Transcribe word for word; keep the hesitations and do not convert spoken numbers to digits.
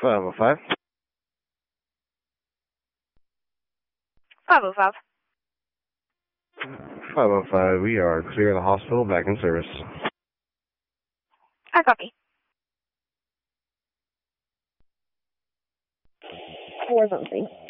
five oh five. five oh five. five oh five, we are clear of the hospital, back in service. I copy. four something.